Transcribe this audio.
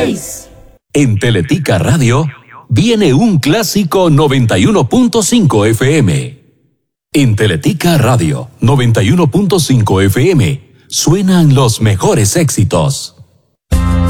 6. En Teletica Radio viene un clásico 91.5 FM. En Teletica Radio 91.5 FM suenan los mejores éxitos.